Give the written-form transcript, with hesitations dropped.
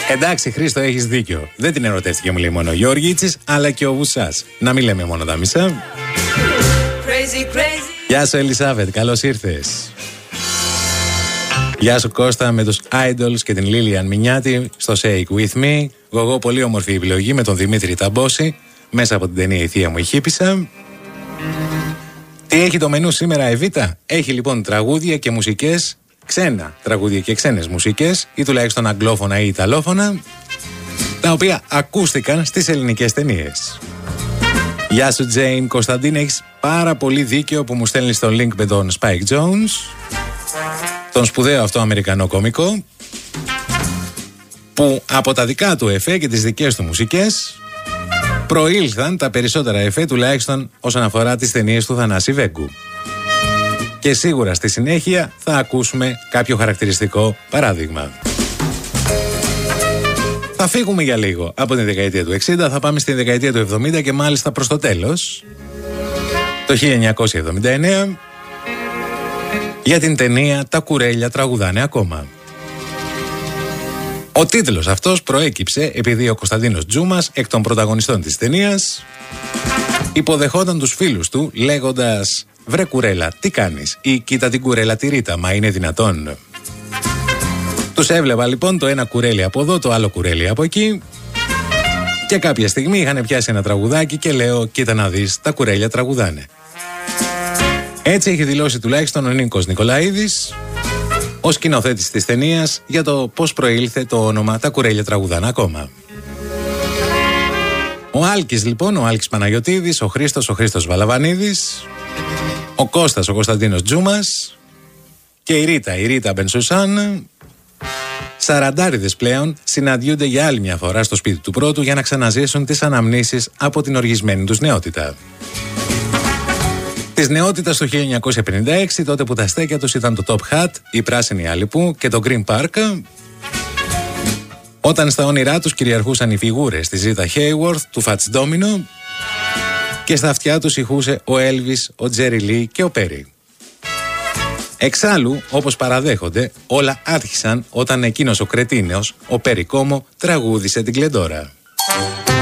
Εντάξει, Χρήστο, έχεις δίκιο. Δεν την ερωτεύτηκε, μου λέει, μόνο ο Γιώργητσης, αλλά και ο Βουσάς. Να μην λέμε μόνο τα μισά. Crazy, crazy. Γεια σου, Ελισάβετ, καλώς ήρθες. Γεια σου, Κώστα, με τους Idols και την Λίλιαν Μινιάτη στο Shake With Me. Εγώ, πολύ όμορφη επιλογή με τον Δημήτρη Ταμπόση, μέσα από την ταινία «Η θεία μου η Χίπισσα». Τι έχει το μενού σήμερα, Εβίτα? Έχει λοιπόν τραγούδια και μουσικές, ξένα τραγούδια και ξένες μουσικές, ή τουλάχιστον αγγλόφωνα ή ιταλόφωνα, τα οποία ακούστηκαν στις ελληνικές ταινίες. Γεια σου, Τζέιν. Κωνσταντίν, έχεις πάρα πολύ δίκαιο που μου στέλνεις το link με τον Spike Jones, τον σπουδαίο αυτό Αμερικανό κωμικό, που από τα δικά του εφέ και τις δικές του μουσικές προήλθαν τα περισσότερα εφέ, τουλάχιστον όσον αφορά τις ταινίες του Θανάση Βέγκου. Και σίγουρα στη συνέχεια θα ακούσουμε κάποιο χαρακτηριστικό παράδειγμα. Θα φύγουμε για λίγο από την δεκαετία του 60, θα πάμε στην δεκαετία του 70 και μάλιστα προς το τέλος, το 1979, για την ταινία «Τα κουρέλια τραγουδάνε ακόμα». Ο τίτλος αυτός προέκυψε επειδή ο Κωνσταντίνος Τζούμας, εκ των πρωταγωνιστών της ταινίας, υποδεχόταν τους φίλους του λέγοντας «Βρε κουρέλα, τι κάνεις?» ή «Κοίτα την κουρέλα τη Ρίτα, μα είναι δυνατόν?» Τους έβλεπα λοιπόν το ένα κουρέλι από εδώ, το άλλο κουρέλι από εκεί, και κάποια στιγμή είχαν πιάσει ένα τραγουδάκι και λέω «Κοίτα να δεις, τα κουρέλια τραγουδάνε». Έτσι έχει δηλώσει τουλάχιστον ο Νίκος Νικολαίδης, ο σκηνοθέτης της ταινίας, για το πώς προήλθε το όνομα «Τα κουρέλια τραγουδάνε ακόμα». Ο Άλκης λοιπόν, ο Άλκης Παναγιωτίδης, ο Χρήστος Βαλαβανίδης, ο Κώστας, ο Κωνσταντίνος Τζούμας και η Ρίτα Μπενσουσάν, σαραντάριδες πλέον, συναντιούνται για άλλη μια φορά στο σπίτι του πρώτου για να ξαναζήσουν τις αναμνήσεις από την οργισμένη τους νεότητα. Της νεότητας το 1956, τότε που τα στέκια τους ήταν το Top Hat, η Πράσινη Αλεπού και το Green Park, όταν στα όνειρά τους κυριαρχούσαν οι φιγούρες της Ζήτα Χέιουορθ, του Φατς Ντόμινο, και στα αυτιά τους ηχούσε ο Έλβις, ο Τζέρι Λί και ο Πέρι. Εξάλλου, όπως παραδέχονται, όλα άρχισαν όταν εκείνος ο κρετίνος, ο Πέρι Κόμο, τραγούδισε την Κλεντόρα.